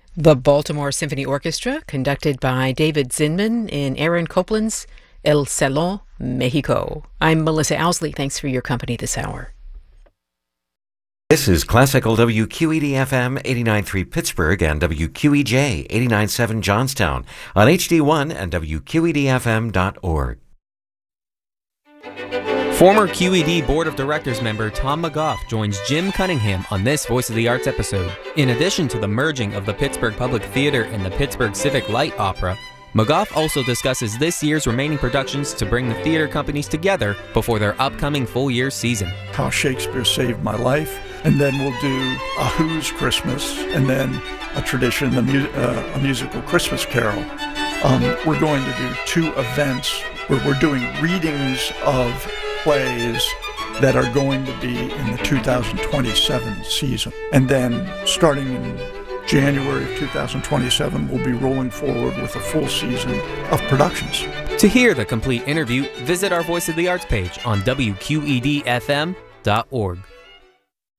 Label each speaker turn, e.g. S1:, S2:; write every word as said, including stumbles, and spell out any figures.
S1: The Baltimore Symphony Orchestra, conducted by David Zinman in Aaron Copland's El Salón, Mexico. I'm Melissa Owsley. Thanks for your company this hour.
S2: This is Classical W Q E D F M eighty-nine point three Pittsburgh and W Q E J eighty-nine point seven Johnstown on H D one and W Q E D F M dot org.
S3: Former Q E D Board of Directors member Tom McGough joins Jim Cunningham on this Voice of the Arts episode. In addition to the merging of the Pittsburgh Public Theater and the Pittsburgh Civic Light Opera, McGough also discusses this year's remaining productions to bring the theater companies together before their upcoming full-year season.
S4: How Shakespeare Saved My Life, and then we'll do A Who's Christmas, and then a tradition, the mu- uh, a musical Christmas Carol. Um, we're going to do two events where we're doing readings of plays that are going to be in the two thousand twenty-seven season. And then starting in January of two thousand twenty-seven, we'll be rolling forward with a full season of productions.
S3: To hear the complete interview, visit our Voice of the Arts page on W Q E D F M dot org.